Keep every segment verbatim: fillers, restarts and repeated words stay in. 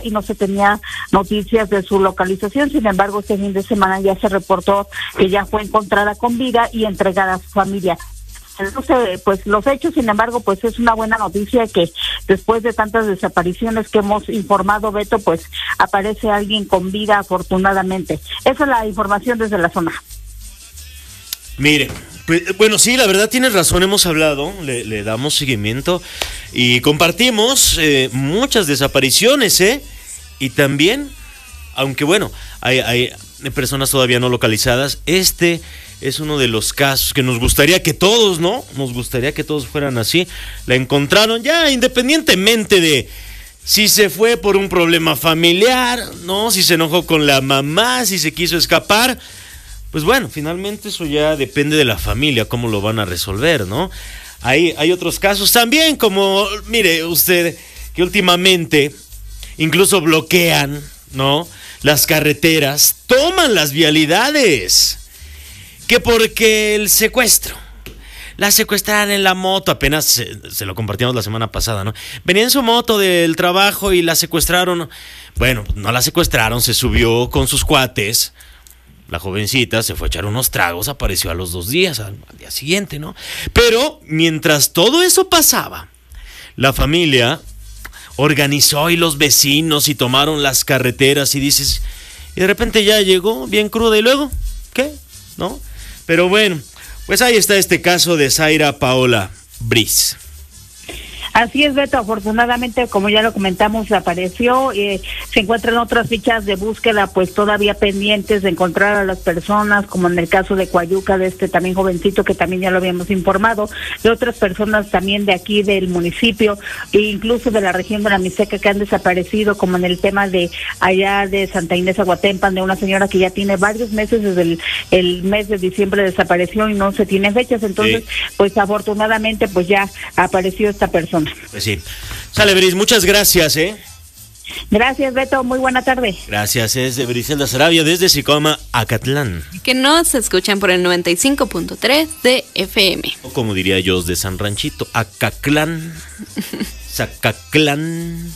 y no se tenía noticias de su localización. Sin embargo, este fin de semana ya se reportó que ya fue encontrada con vida y entregada a su familia. Entonces, pues los hechos, sin embargo, pues es una buena noticia que después de tantas desapariciones que hemos informado, Beto, pues aparece alguien con vida, afortunadamente. Esa es la información desde la zona. Mire, pues, bueno, sí, la verdad tienes razón, hemos hablado, le, le damos seguimiento y compartimos eh, muchas desapariciones, ¿eh? Y también, aunque bueno, hay, hay personas todavía no localizadas, este es uno de los casos que nos gustaría que todos, ¿no? Nos gustaría que todos fueran así. La encontraron ya independientemente de si se fue por un problema familiar, ¿no? Si se enojó con la mamá, si se quiso escapar. Pues bueno, finalmente eso ya depende de la familia, cómo lo van a resolver, ¿no? Hay, hay otros casos también, como, mire usted, que últimamente incluso bloquean, ¿no? Las carreteras, toman las vialidades. Que porque el secuestro, la secuestraron en la moto, apenas se, se lo compartimos la semana pasada, ¿no? Venía en su moto del trabajo y la secuestraron. Bueno, no la secuestraron, se subió con sus cuates. La jovencita se fue a echar unos tragos, apareció a los dos días, al, al día siguiente, ¿no? Pero mientras todo eso pasaba, la familia organizó y los vecinos y tomaron las carreteras y dices, y de repente ya llegó bien cruda y luego, ¿qué? ¿No? Pero bueno, pues ahí está este caso de Zaira Paola Briz. Así es, Beto, afortunadamente, como ya lo comentamos, apareció, eh, se encuentran otras fichas de búsqueda, pues todavía pendientes de encontrar a las personas, como en el caso de Coayuca, de este también jovencito, que también ya lo habíamos informado, de otras personas también de aquí del municipio, e incluso de la región de la Mixteca que han desaparecido, como en el tema de allá de Santa Inés Aguatempan, de una señora que ya tiene varios meses, desde el, el mes de diciembre desapareció y no se tiene fechas, entonces, sí. Pues afortunadamente, pues ya apareció esta persona. Pues sí. Sale, Briz, muchas gracias, ¿eh? Gracias, Beto, muy buena tarde. Gracias, es de Briselda Sarabia desde Sicoma, Acatlán. Que nos escuchan por el noventa y cinco punto tres de F M. O como diría yo, de San Ranchito, Acaclán, Zacaclán.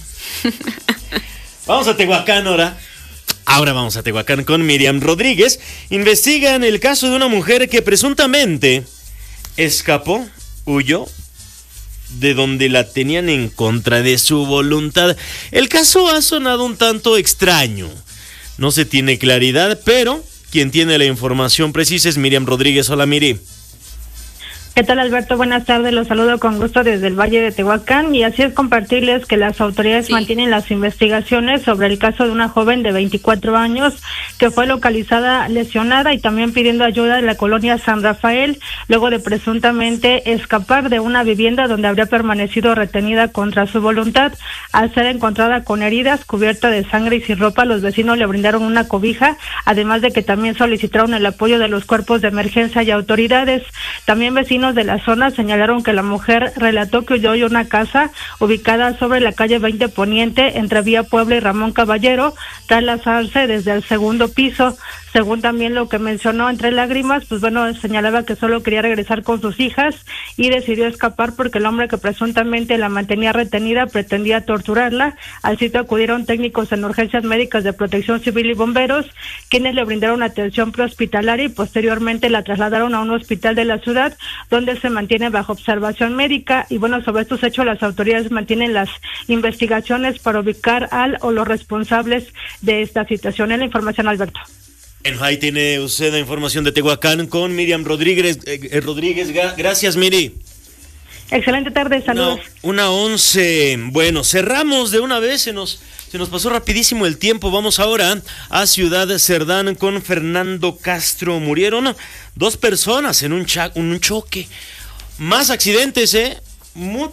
Vamos a Tehuacán ahora. Ahora vamos a Tehuacán con Miriam Rodríguez. Investigan el caso de una mujer que presuntamente escapó, huyó de donde la tenían en contra de su voluntad. El caso ha sonado un tanto extraño. No se tiene claridad, pero quien tiene la información precisa es Miriam Rodríguez. Hola, Miri. ¿Qué tal, Alberto? Buenas tardes, los saludo con gusto desde el Valle de Tehuacán y así es compartirles que las autoridades sí. mantienen las investigaciones sobre el caso de una joven de veinticuatro años que fue localizada lesionada y también pidiendo ayuda en la colonia San Rafael luego de presuntamente escapar de una vivienda donde habría permanecido retenida contra su voluntad. Al ser encontrada con heridas, cubierta de sangre y sin ropa, los vecinos le brindaron una cobija, además de que también solicitaron el apoyo de los cuerpos de emergencia y autoridades. También vecinos de la zona señalaron que la mujer relató que huyó de una casa ubicada sobre la calle veinte Poniente entre Vía Puebla y Ramón Caballero tras lanzarse desde el segundo piso. Según también lo que mencionó entre lágrimas, pues bueno, señalaba que solo quería regresar con sus hijas y decidió escapar porque el hombre que presuntamente la mantenía retenida pretendía torturarla. Al sitio acudieron técnicos en urgencias médicas de Protección Civil y bomberos, quienes le brindaron atención prehospitalaria y posteriormente la trasladaron a un hospital de la ciudad, donde se mantiene bajo observación médica. Y bueno, sobre estos hechos las autoridades mantienen las investigaciones para ubicar al o los responsables de esta situación. Es la información, Alberto. Ahí tiene usted la información de Tehuacán con Miriam Rodríguez. Eh, Rodríguez, gracias, Miri. Excelente tarde, saludos. Una, una once. Bueno, cerramos de una vez, se nos, se nos pasó rapidísimo el tiempo. Vamos ahora a Ciudad Cerdán con Fernando Castro. Murieron dos personas en un, cha- un choque. Más accidentes, ¿eh? Muchos.